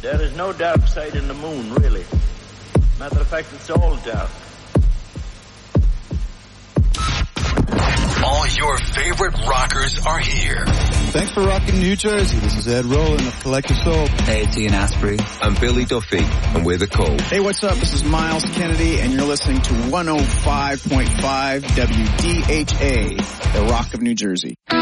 There is no dark side in the moon, really. Matter of fact, it's all dark. All your favorite rockers are here. Thanks for rocking New Jersey. This is Ed Rollin of Collective Soul. Hey, it's Ian Asprey. I'm Billy Duffy, and we're The Call. Hey, what's up? This is Miles Kennedy, and you're listening to 105.5 WDHA, the Rock of New Jersey.